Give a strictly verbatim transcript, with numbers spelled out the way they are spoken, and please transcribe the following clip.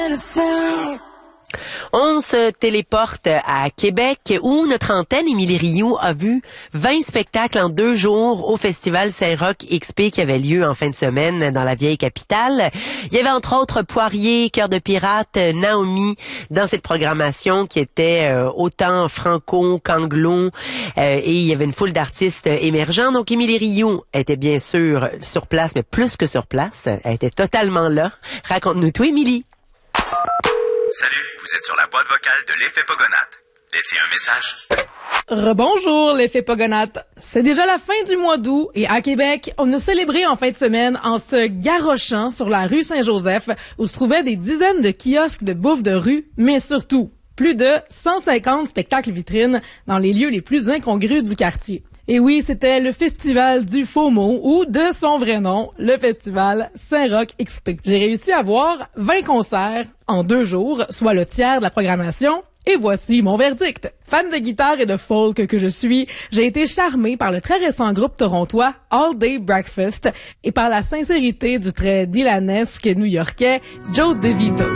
On se téléporte à Québec où notre antenne Émilie Rioux a vu vingt spectacles en deux jours au Festival Saint-Roch X P qui avait lieu en fin de semaine dans la vieille capitale. Il y avait entre autres Poirier, Cœur de pirate, Naomi dans cette programmation qui était euh, autant franco qu'anglo euh, et il y avait une foule d'artistes émergents. Donc Émilie Rioux était bien sûr sur place, mais plus que sur place, elle était totalement là. Raconte-nous tout, Émilie. Salut, vous êtes sur la boîte vocale de l'Effet Pogonate. Laissez un message. Rebonjour l'Effet Pogonate. C'est déjà la fin du mois d'août et à Québec, on a célébré en fin de semaine en se garrochant sur la rue Saint-Joseph où se trouvaient des dizaines de kiosques de bouffe de rue, mais surtout plus de cent cinquante spectacles vitrines dans les lieux les plus incongrus du quartier. Et oui, c'était le festival du faux mot, ou de son vrai nom, le festival Saint-Roch X P. J'ai réussi à voir vingt concerts en deux jours, soit le tiers de la programmation, et voici mon verdict. Fan de guitare et de folk que je suis, j'ai été charmée par le très récent groupe torontois All Day Breakfast et par la sincérité du très dylanesque new-yorkais Joe DeVito.